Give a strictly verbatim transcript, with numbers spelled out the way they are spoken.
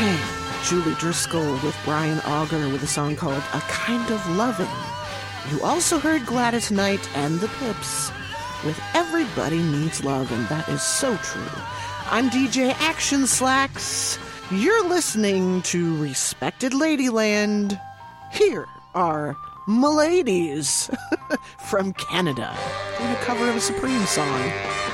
Okay, Julie Driscoll with Brian Auger with a song called A Kind of Loving. You also heard Gladys Knight and the Pips with Everybody Needs Love, and that is so true. I'm D J Action Slacks. You're listening to Respected Ladyland. Here are Miladies from Canada, doing a cover of a Supreme song.